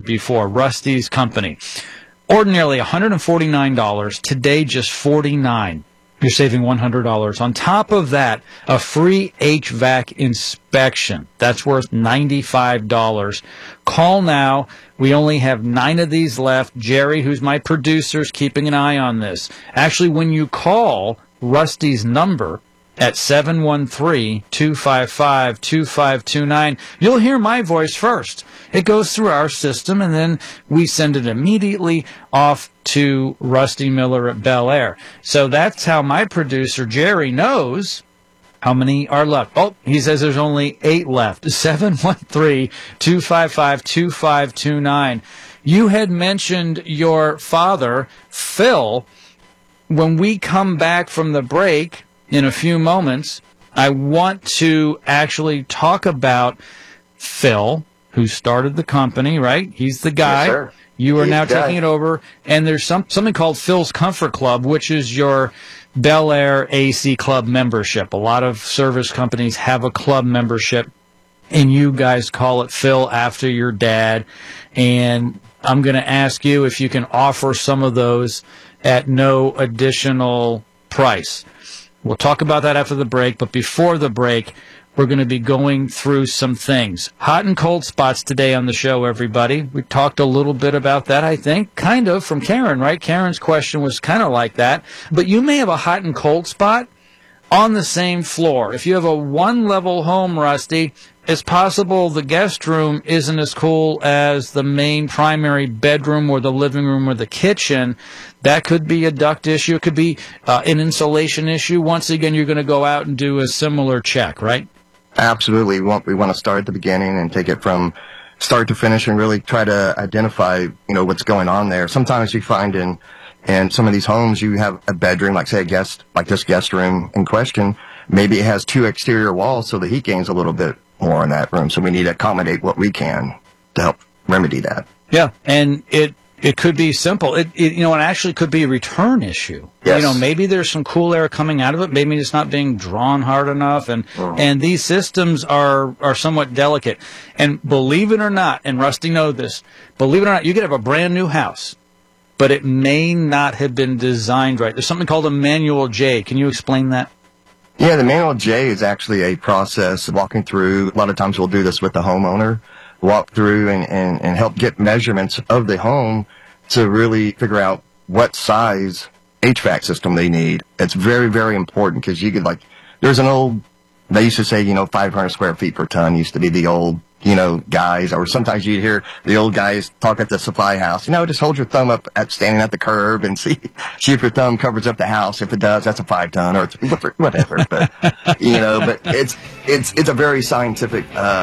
before, Rusty's company. Ordinarily $149, today just $49. You're saving $100. On top of that, a free HVAC inspection. That's worth $95. Call now. We only have 9 of these left. Jerry, who's my producer, is keeping an eye on this. Actually, when you call Rusty's number at 713-255-2529, you'll hear my voice first. It goes through our system, and then we send it immediately off to Rusty Miller at Bel Air. So that's how my producer, Jerry, knows how many are left. Oh, he says there's only 8 left. 713-255-2529. You had mentioned your father, Phil. When we come back from the break in a few moments, I want to actually talk about Phil, who started the company, right? He's the guy. Yes, sir. You are now taking it over, and there's something called Phil's Comfort Club, which is your Bel Air AC Club membership. A lot of service companies have a club membership, and you guys call it Phil after your dad. And I'm going to ask you if you can offer some of those at no additional price. We'll talk about that after the break, but before the break, we're going to be going through some things. Hot and cold spots today on the show, everybody. We talked a little bit about that, I think, kind of from Karen, right? Karen's question was kind of like that. But you may have a hot and cold spot on the same floor. If you have a one-level home, Rusty, it's possible the guest room isn't as cool as the main primary bedroom or the living room or the kitchen. That could be a duct issue. It could be an insulation issue. Once again, you're going to go out and do a similar check, right? Absolutely. We want to start at the beginning and take it from start to finish and really try to identify, what's going on there. Sometimes you find in some of these homes, you have a bedroom, like say like this guest room in question. Maybe it has 2 exterior walls, so the heat gains a little bit more in that room. So we need to accommodate what we can to help remedy that. Yeah, and it could be simple. It actually could be a return issue. Yes. Maybe there's some cool air coming out of it. Maybe it's not being drawn hard enough. And these systems are somewhat delicate. And believe it or not, and Rusty knows this, believe it or not, you could have a brand new house, but it may not have been designed right. There's something called a Manual J. Can you explain that? Yeah, the Manual J is actually a process walking through. A lot of times we'll do this with the homeowner, walk through and help get measurements of the home to really figure out what size HVAC system they need. It's very, very important because you could there's an old, they used to say, 500 square feet per ton used to be the old, guys, or sometimes you'd hear the old guys talk at the supply house, just hold your thumb up at standing at the curb and see if your thumb covers up the house. If it does, that's a 5 ton or whatever. But, but it's a very scientific,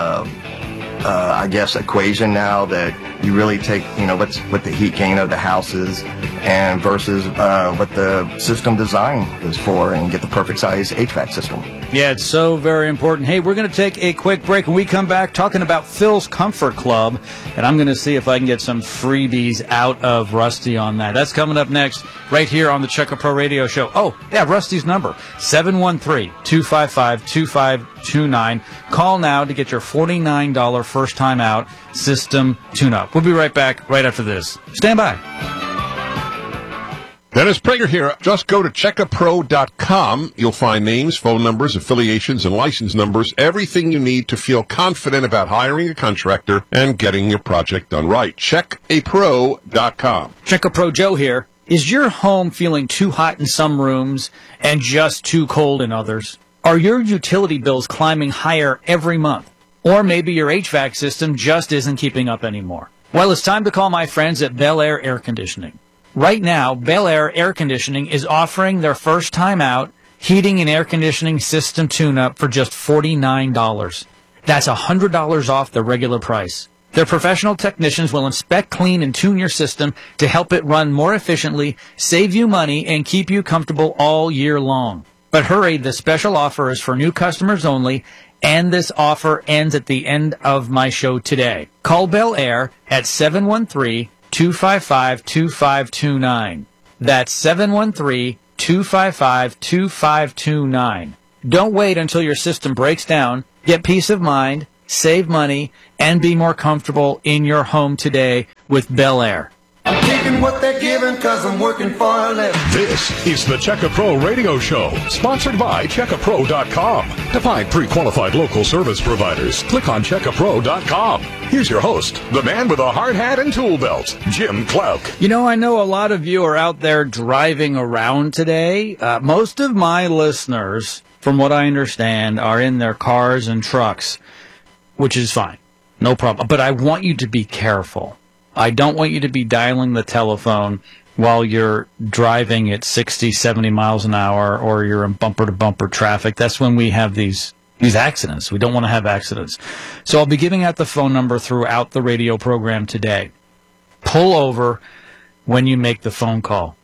equation now that you really take, what the heat gain of the house is and versus what the system design is for and get the perfect size HVAC system. Yeah, it's so very important. Hey, we're going to take a quick break. When we come back, talking about Phil's Comfort Club, and I'm going to see if I can get some freebies out of Rusty on that. That's coming up next right here on the Checker Pro Radio Show. Oh, yeah, Rusty's number, 713-255-2529. Call now to get your $49 first-time out system tune-up. We'll be right back right after this. Stand by. Dennis Prager here. Just go to checkapro.com. You'll find names, phone numbers, affiliations, and license numbers, everything you need to feel confident about hiring a contractor and getting your project done right. Checkapro.com. Checkapro Joe here. Is your home feeling too hot in some rooms and just too cold in others? Are your utility bills climbing higher every month? Or maybe your HVAC system just isn't keeping up anymore? Well, it's time to call my friends at Bel Air Air Conditioning. Right now, Bel Air Air Conditioning is offering their first time out heating and air conditioning system tune-up for just $49. That's $100 off the regular price. Their professional technicians will inspect, clean, and tune your system to help it run more efficiently, save you money, and keep you comfortable all year long. But hurry, the special offer is for new customers only, and this offer ends at the end of my show today. Call Bel Air at 713-255-2529. That's 713-255-2529. Don't wait until your system breaks down. Get peace of mind. save money, and be more comfortable in your home today with Bel Air. I'm taking what they're giving because I'm working for a living. This is the Checka Pro Radio Show, sponsored by CheckaPro.com. To find pre-qualified local service providers, click on CheckaPro.com. Here's your host, the man with a hard hat and tool belt, Jim Clark. You know, I know a lot of you are out there driving around today. Most of my listeners, from what I understand, are in their cars and trucks, which is fine. No problem. But I want you to be careful. I don't want you to be dialing the telephone while you're driving at 60, 70 miles an hour or you're in bumper-to-bumper traffic. That's when we have these accidents. We don't want to have accidents. So I'll be giving out the phone number throughout the radio program today. Pull over when you make the phone call.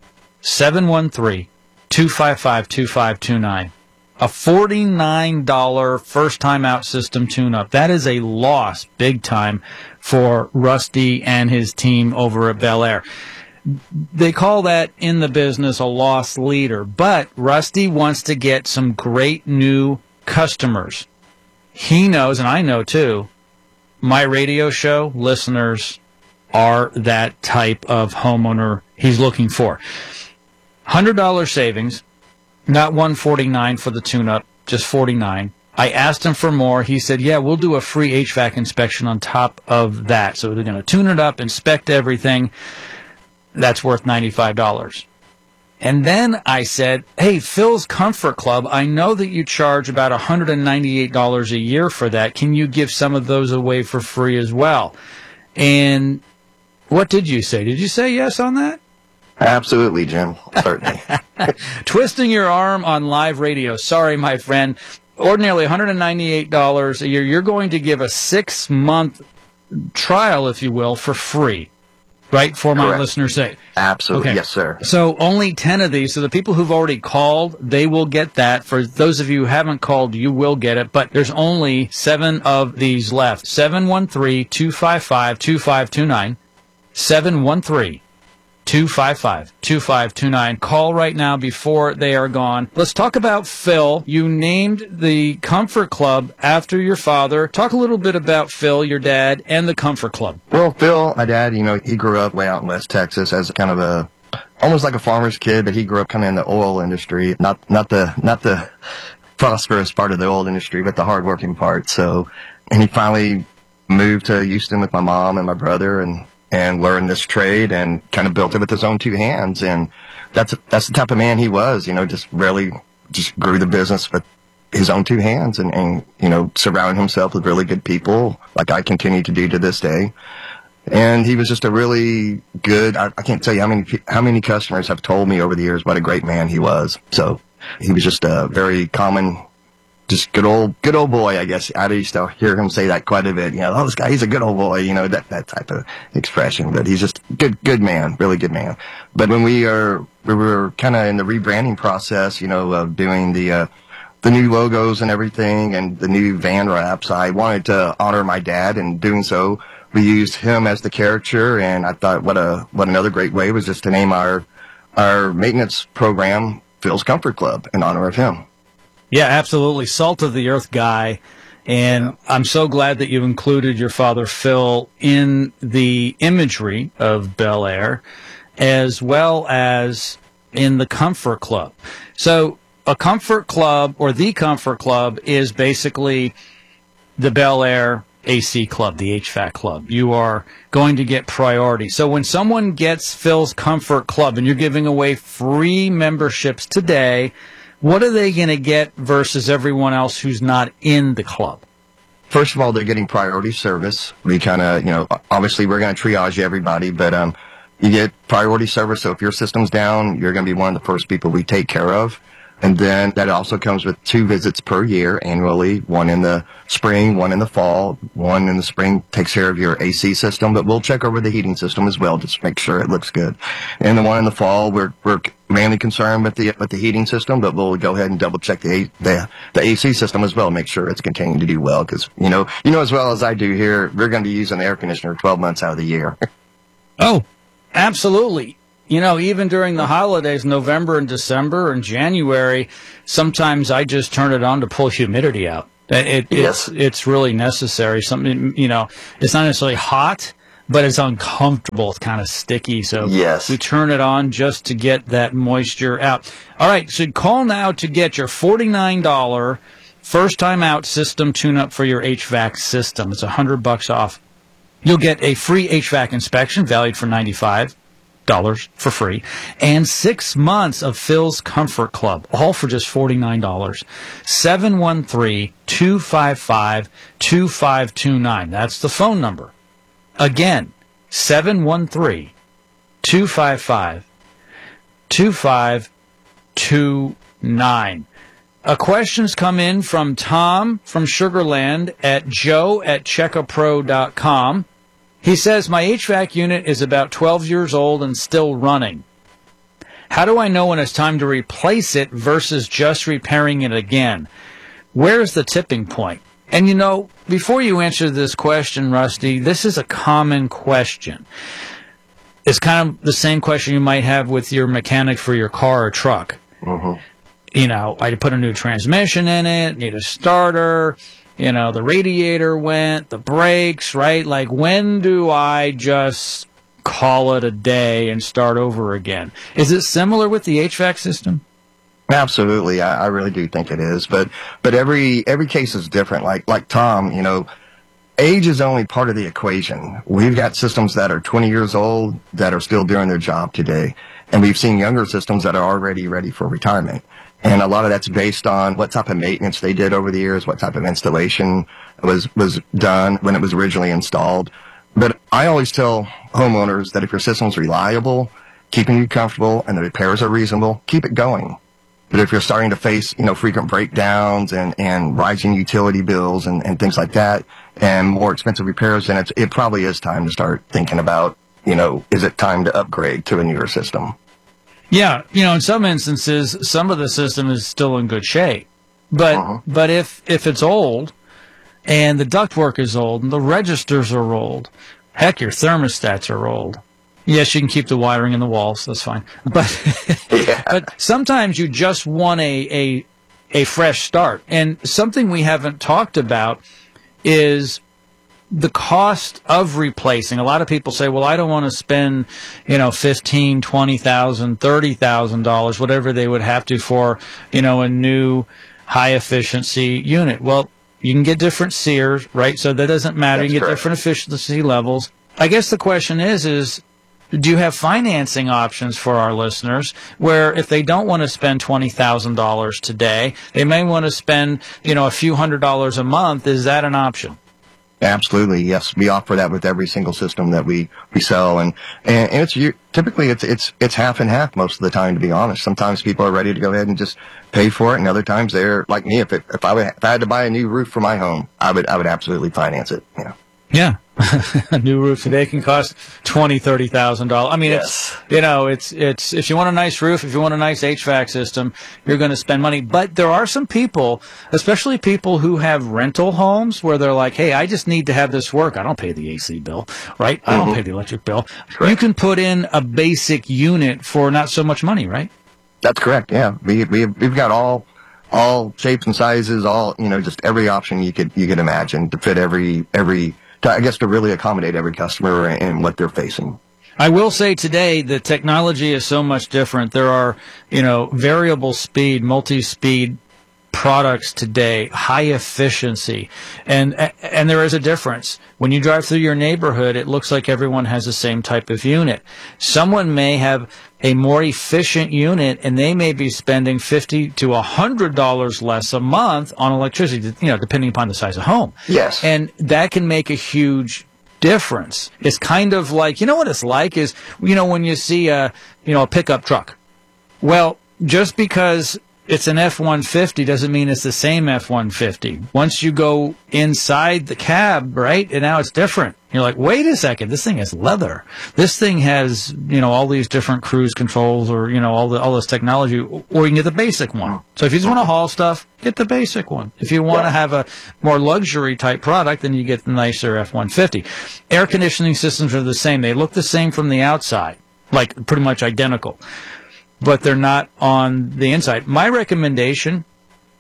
713-255-2529. A $49 first-time out system tune-up. That is a loss, big time, for Rusty and his team over at Bel Air. They call that in the business a loss leader, but Rusty wants to get some great new customers. He knows, and I know too, my radio show listeners are that type of homeowner he's looking for. $100 savings. Not $149 for the tune-up, just $49. I asked him for more. He said, yeah, we'll do a free HVAC inspection on top of that. So they're going to tune it up, inspect everything. That's worth $95. And then I said, hey, Phil's Comfort Club, I know that you charge about $198 a year for that. Can you give some of those away for free as well? And what did you say? Did you say yes on that? Absolutely, Jim. Certainly. Twisting your arm on live radio. Sorry, my friend. Ordinarily $198 a year. You're going to give a 6-month trial, if you will, for free. Right? For my Correct. listeners' sake. Absolutely. Okay. Yes, sir. So only 10 of these. So the people who've already called, they will get that. For those of you who haven't called, you will get it. But there's only 7 of these left. 713-255-2529. 713-255-2529. Call right now before they are gone. Let's talk about Phil. You named the Comfort Club after your father. Talk a little bit about Phil, your dad, and the Comfort Club. Well, Phil, my dad, he grew up way out in West Texas as kind of almost like a farmer's kid, but he grew up kind of in the oil industry, not the prosperous part of the oil industry, but the hardworking part. So, and he finally moved to Houston with my mom and my brother and learned this trade and kind of built it with his own 2 hands. And that's the type of man he was, just grew the business with his own 2 hands and surrounded himself with really good people like I continue to do to this day. And he was just a really good, I can't tell you how many customers have told me over the years what a great man he was. So he was just a very common, just good old boy, I guess. I used to hear him say that quite a bit. Oh, this guy, he's a good old boy, that type of expression. But he's just good man, really good man. But when we were kind of in the rebranding process, of doing the new logos and everything and the new van wraps, I wanted to honor my dad. And doing so, we used him as the character. And I thought what another great way was just to name our maintenance program Phil's Comfort Club in honor of him. Yeah, absolutely. Salt of the earth guy. And I'm so glad that you included your father, Phil, in the imagery of Bel Air, as well as in the Comfort Club. So a Comfort Club, or the Comfort Club, is basically the Bel Air AC Club, the HVAC Club. You are going to get priority. So when someone gets Phil's Comfort Club, and you're giving away free memberships today, what are they going to get versus everyone else who's not in the club? First of all, they're getting priority service. We kind of, obviously we're going to triage everybody, but you get priority service. So if your system's down, you're going to be one of the first people we take care of. And then that also comes with 2 visits per year annually, one in the spring, one in the fall. One in the spring takes care of your AC system, but we'll check over the heating system as well, just to make sure it looks good. And the one in the fall, we're mainly concerned with the heating system, but we'll go ahead and double check the AC system as well, make sure it's continuing to do well. Because, you know as well as I do here, we're going to be using the air conditioner 12 months out of the year. Oh, absolutely. Even during the holidays, November and December and January, sometimes I just turn it on to pull humidity out. It's really necessary. Something, it's not necessarily hot, but it's uncomfortable. It's kind of sticky. So Yes. we turn it on just to get that moisture out. All right. So call now to get your $49 first time out system tune up for your HVAC system. It's $100 off. You'll get a free HVAC inspection valued for $95 for free, and 6 months of Phil's Comfort Club, all for just $49. 713-255-2529. That's the phone number. Again, 713-255-2529. Questions come in from Tom from Sugarland at joe@checkapro.com. He says, my HVAC unit is about 12 years old and still running. How do I know when it's time to replace it versus just repairing it again? Where's the tipping point? And before you answer this question, Rusty, this is a common question. It's kind of the same question you might have with your mechanic for your car or truck. Mm-hmm. I put a new transmission in it, need a starter, the radiator went, the brakes, right? Like, when do I just call it a day and start over again? Is it similar with the HVAC system? Absolutely. I really do think it is. But every case is different. Like Tom, age is only part of the equation. We've got systems that are 20 years old that are still doing their job today. And we've seen younger systems that are already ready for retirement. And a lot of that's based on what type of maintenance they did over the years, what type of installation was done when it was originally installed. But I always tell homeowners that if your system's reliable, keeping you comfortable, and the repairs are reasonable, keep it going. But if you're starting to face, frequent breakdowns and rising utility bills and things like that, and more expensive repairs, then it probably is time to start thinking about, is it time to upgrade to a newer system? Yeah, in some instances, some of the system is still in good shape. But if it's old, and the ductwork is old, and the registers are old, heck, your thermostats are old. Yes, you can keep the wiring in the walls. That's fine. But but sometimes you just want a fresh start. And something we haven't talked about is the cost of replacing. A lot of people say, well, I don't want to spend, $15,000, $20,000, $30,000, whatever they would have to for, a new high efficiency unit. Well, you can get different SEERs, right? So that doesn't matter. That's you can get correct. different efficiency levels. I guess the question is do you have financing options for our listeners where if they don't want to spend $20,000 today, they may want to spend, a few $100s a month? Is that an option? Absolutely, yes. We offer that with every single system that we sell, and typically it's half and half most of the time. To be honest, sometimes people are ready to go ahead and just pay for it, and other times they're like me. If I had to buy a new roof for my home, I would absolutely finance it. Yeah. A new roof today can cost $20,000, $30,000. I mean, Yes. it's if you want a nice roof, if you want a nice HVAC system, you're going to spend money. But there are some people, especially people who have rental homes, where they're like, hey, I just need to have this work. I don't pay the AC bill, right? I don't pay the electric bill. Correct. You can put in a basic unit for not so much money, right? That's correct. Yeah, we've got all shapes and sizes, just every option you could imagine to fit to really accommodate every customer and what they're facing. I will say today the technology is so much different. There are, variable speed, multi-speed products today, high efficiency, and there is a difference. When you drive through your neighborhood, it looks like everyone has the same type of unit. Someone may have a more efficient unit, and they may be spending $50 to $100 less a month on electricity, depending upon the size of home. Yes. And that can make a huge difference. It's kind of like, what it's like is, when you see a pickup truck. Well, just because it's an F-150 doesn't mean it's the same F-150. Once you go inside the cab, right, and now it's different. You're like, wait a second, this thing has leather. This thing has, all these different cruise controls or, all this technology, or you can get the basic one. So if you just want to haul stuff, get the basic one. If you want to have a more luxury type product, then you get the nicer F-150. Air conditioning systems are the same. They look the same from the outside, like pretty much identical, but they're not on the inside. My recommendation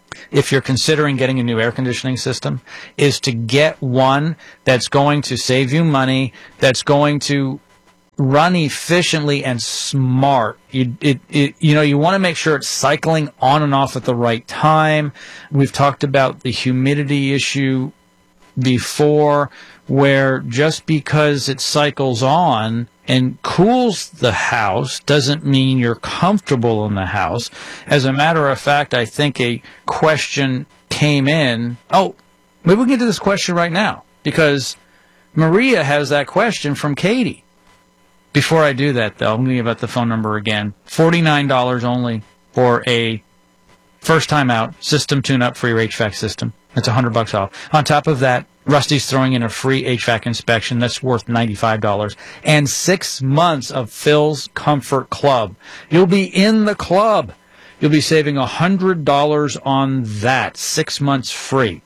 if you're considering getting a new air conditioning system, is to get one that's going to save you money, that's going to run efficiently and smart. You want to make sure it's cycling on and off at the right time. We've talked about the humidity issue before, where just because it cycles on and cools the house doesn't mean you're comfortable in the house. As a matter of fact, I think a question came in. Oh, maybe we can get to this question right now, because Maria has that question from Katie. Before I do that, though, I'm going to give out the phone number again. $49 only for a first-time out system tune-up for your HVAC system. That's $100 off. On top of that, Rusty's throwing in a free HVAC inspection that's worth $95 and 6 months of Phil's Comfort Club. You'll be in the club. You'll be saving $100 on that. 6 months free.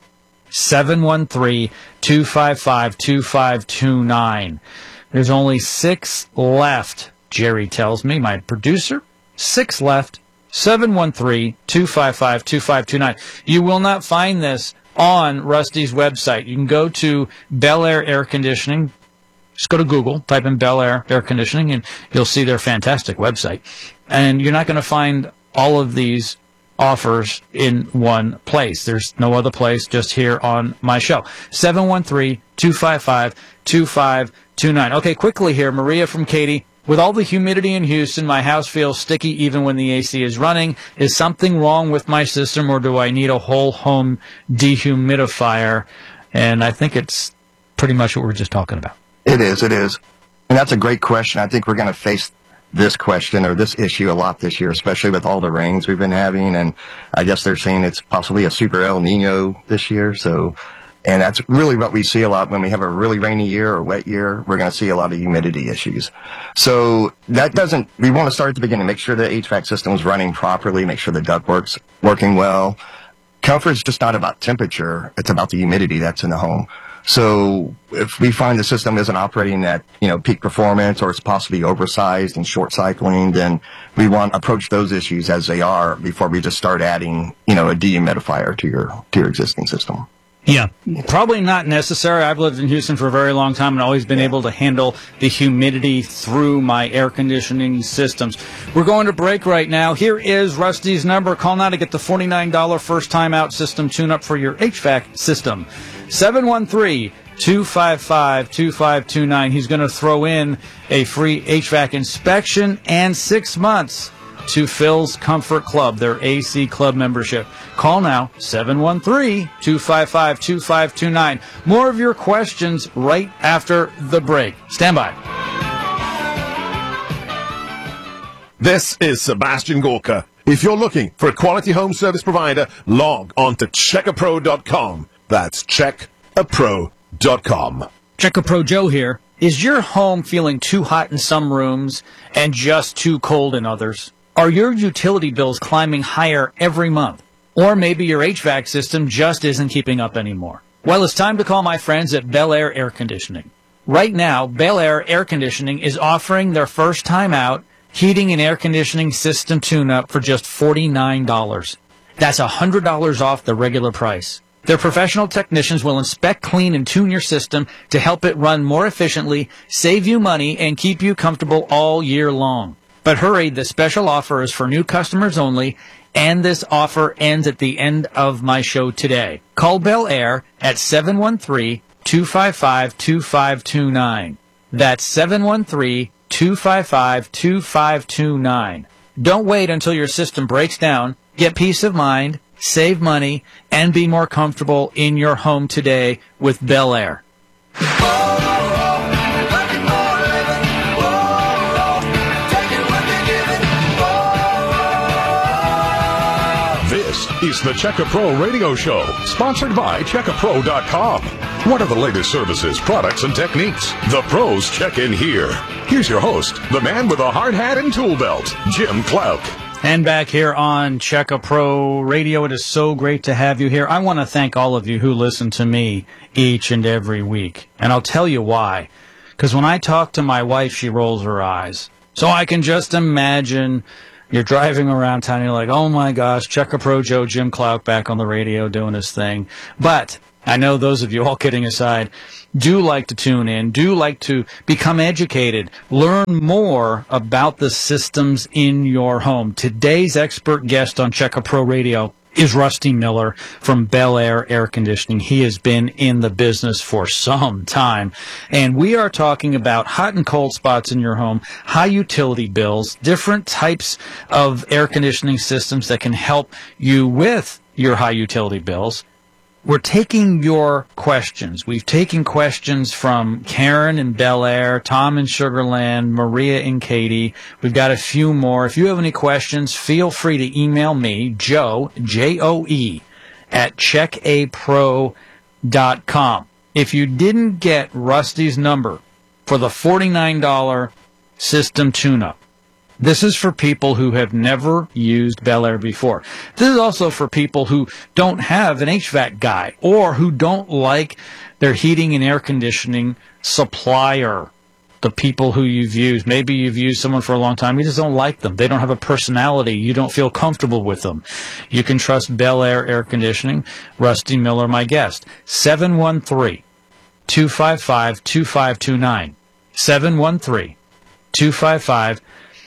713-255-2529. There's only 6 left, Jerry tells me, my producer. 6 left. 713-255-2529. You will not find this on Rusty's website. You can go to Bel Air Air Conditioning. Just go to Google, type in Bel Air Air Conditioning, and you'll see their fantastic website. And you're not going to find all of these offers in one place. There's no other place, just here on my show. 713-255-2529. Okay, quickly here, Maria from Katie. With all the humidity in Houston, my house feels sticky even when the AC is running. Is something wrong with my system, or do I need a whole home dehumidifier? And I think it's pretty much what we're just talking about. It is. And that's a great question. I think we're going to face this question or this issue a lot this year, especially with all the rains we've been having. And I guess they're saying it's possibly a super El Nino this year. And that's really what we see a lot when we have a really rainy year or wet year. We're going to see a lot of humidity issues. So we want to start at the beginning, make sure the HVAC system is running properly, make sure the ductwork's working well. Comfort is just not about temperature. It's about the humidity that's in the home. So if we find the system isn't operating at, peak performance, or it's possibly oversized and short cycling, then we want to approach those issues as they are before we just start adding, a dehumidifier to your existing system. Yeah, probably not necessary. I've lived in Houston for a very long time and always been able to handle the humidity through my air conditioning systems. We're going to break right now. Here is Rusty's number. Call now to get the $49 first-time out system tune-up for your HVAC system. 713-255-2529. He's going to throw in a free HVAC inspection and 6 months to Phil's Comfort Club, their AC club membership. Call now, 713-255-2529. More of your questions right after the break. Stand by. This is Sebastian Gorka. If you're looking for a quality home service provider, log on to checkapro.com. That's checkapro.com. Checkapro Joe here. Is your home feeling too hot in some rooms and just too cold in others? Are your utility bills climbing higher every month? Or maybe your HVAC system just isn't keeping up anymore? Well, it's time to call my friends at Bel Air Air Conditioning. Right now, Bel Air Air Conditioning is offering their first time out heating and air conditioning system tune-up for just $49. That's $100 off the regular price. Their professional technicians will inspect, clean, and tune your system to help it run more efficiently, save you money, and keep you comfortable all year long. But hurry, the special offer is for new customers only, and this offer ends at the end of my show today. Call Bel Air at 713-255-2529. That's 713-255-2529. Don't wait until your system breaks down. Get peace of mind, save money, and be more comfortable in your home today with Bel Air. This is the Checkapro Radio Show, sponsored by Checkapro.com. What are the latest services, products, and techniques? The pros check in here. Here's your host, the man with a hard hat and tool belt, Jim Clouk. And back here on Checkapro Radio, it is so great to have you here. I want to thank all of you who listen to me each and every week. And I'll tell you why. Because when I talk to my wife, she rolls her eyes. So I can just imagine You're driving around town, and you're like, oh my gosh, Checker Pro Joe, Jim Clark back on the radio doing his thing. But I know those of you, all kidding aside, do like to tune in, do like to become educated, learn more about the systems in your home. Today's expert guest on Checker Pro Radio is Rusty Miller from Bel Air Air Conditioning. He has been in the business for some time. And we are talking about hot and cold spots in your home, high utility bills, different types of air conditioning systems that can help you with your high utility bills. We're taking your questions. We've taken questions from Karen in Bel Air, Tom in Sugar Land, Maria and Katie. We've got a few more. If you have any questions, feel free to email me, Joe, J-O-E, at checkapro.com. If you didn't get Rusty's number for the $49 system tune-up, this is for people who have never used Bel Air before. This is also for people who don't have an HVAC guy or who don't like their heating and air conditioning supplier, the people who you've used. Maybe you've used someone for a long time. You just don't like them. They don't have a personality. You don't feel comfortable with them. You can trust Bel Air Air Conditioning. Rusty Miller, my guest. 713-255-2529. 713-255-2529.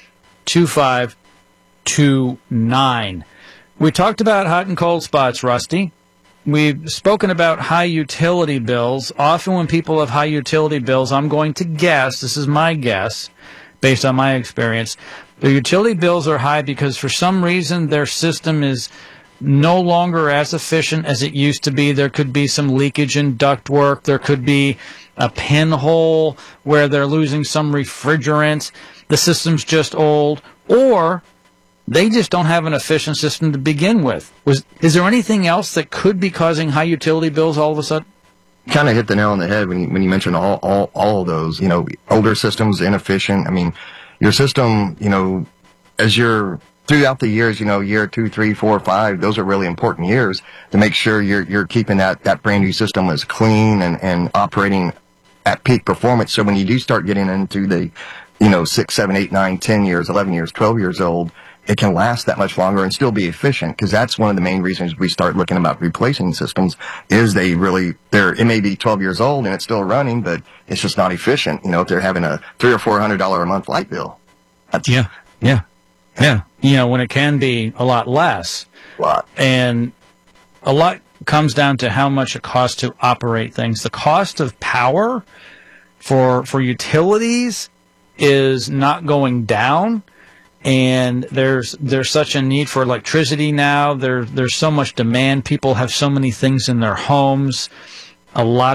2529. We talked about hot and cold spots, Rusty. We've spoken about high utility bills. Often when people have high utility bills, I'm going to guess, this is my guess, based on my experience, their utility bills are high because for some reason their system is no longer as efficient as it used to be. There could be some leakage in ductwork. There could be a pinhole where they're losing some refrigerant. The system's just old, or they just don't have an efficient system to begin with. Is there anything else that could be causing high utility bills all of a sudden? Kind of hit the nail on the head when you mentioned all of those. You know, older systems, inefficient. I mean, your system, you know, as you're throughout the years, you know, year 2, 3, 4, 5, those are really important years to make sure you're keeping that brand new system as clean and operating at peak performance. So when you do start getting into the, you know, 6, 7, 8, 9, 10 years, 11 years, 12 years old, it can last that much longer and still be efficient, because that's one of the main reasons we start looking about replacing systems is it may be 12 years old and it's still running, but it's just not efficient. You know, if they're having a $300 or $400 a month light bill. Yeah. You know, when it can be a lot less. And a lot comes down to how much it costs to operate things. The cost of power for utilities is not going down, and there's such a need for electricity now. There's so much demand. People have so many things in their homes. A lot